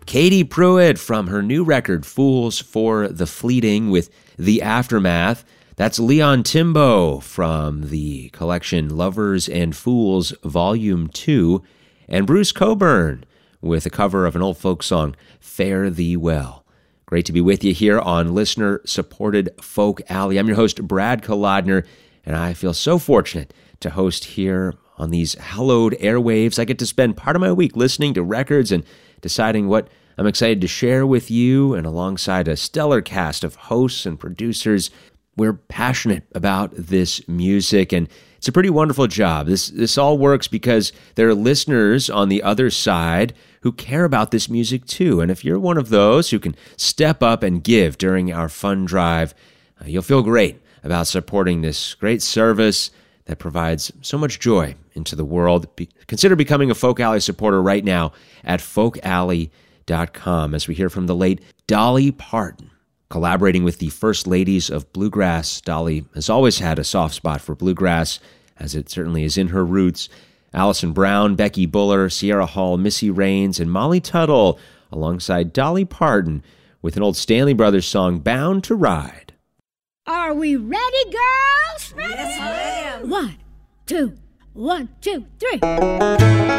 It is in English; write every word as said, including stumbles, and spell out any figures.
Katie Pruitt from her new record, Fools for the Fleeting, with The Aftermath. That's Leon Timbo from the collection Lovers and Fools Volume two, and Bruce Coburn with a cover of an old folk song, Fare Thee Well. Great to be with you here on listener-supported Folk Alley. I'm your host, Brad Kolodner, and I feel so fortunate to host here on these hallowed airwaves. I get to spend part of my week listening to records and deciding what I'm excited to share with you, and alongside a stellar cast of hosts and producers, we're passionate about this music, and it's a pretty wonderful job. This this all works because there are listeners on the other side who care about this music too. And if you're one of those who can step up and give during our fund drive, uh, you'll feel great about supporting this great service that provides so much joy into the world. Be, consider becoming a Folk Alley supporter right now at folk alley dot com as we hear from the late Dolly Parton. Collaborating with the First Ladies of Bluegrass, Dolly has always had a soft spot for bluegrass, as it certainly is in her roots. Alison Brown, Becky Buller, Sierra Hall, Missy Raines, and Molly Tuttle, alongside Dolly Parton, with an old Stanley Brothers song, Bound to Ride. Are we ready, girls? Ready? Yes, ma'am. One, two, one, two, three.